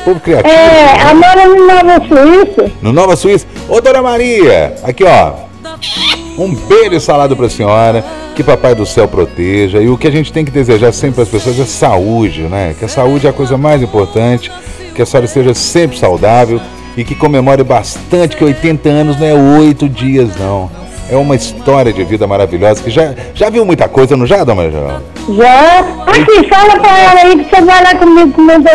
Povo criativo. ela mora no Nova Suíça. No Nova Suíça. Ô, Dona Maria, aqui, ó. Um beijo salado pra senhora. Que Papai do Céu proteja. E o que a gente tem que desejar sempre para as pessoas é saúde, né? Que a saúde é a coisa mais importante. Que a senhora esteja sempre saudável. E que comemore bastante, que 80 anos não é 8 dias, não. É uma história de vida maravilhosa. Que já viu muita coisa, não já, Dona Maria? Já. Aqui, fala pra ela aí que você vai lá comigo com meus